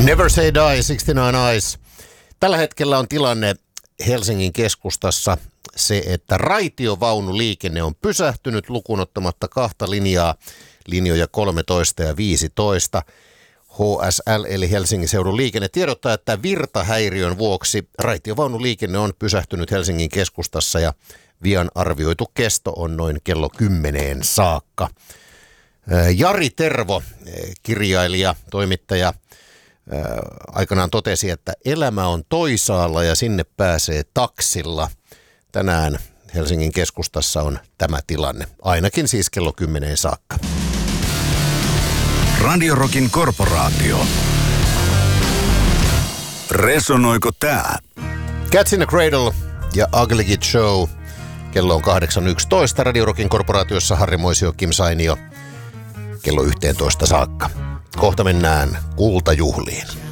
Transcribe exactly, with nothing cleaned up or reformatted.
Never Say Die, kuusikymmentäyhdeksän Eyes. Tällä hetkellä on tilanne Helsingin keskustassa se, että raitiovaunuliikenne on pysähtynyt lukuun ottamatta kahta linjaa, linjoja kolmetoista ja viisitoista. H S L eli Helsingin seudun liikenne tiedottaa, että virtahäiriön vuoksi raitiovaunuliikenne on pysähtynyt Helsingin keskustassa ja vian arvioitu kesto on noin kello kymmeneen saakka. Jari Tervo, kirjailija, toimittaja, aikanaan totesi, että elämä on toisaalla ja sinne pääsee taksilla. Tänään Helsingin keskustassa on tämä tilanne, ainakin siis kello kymmeneen saakka. Radio Rockin korporaatio. Resonoiko tää? Cats in the Cradle ja Ugly Kid Show. Kello on kahdeksan yksitoista. Radio Rockin korporaatiossa Harri Moisio, Kim Sainio. Kello yhteentoista saakka. Kohta mennään kultajuhliin.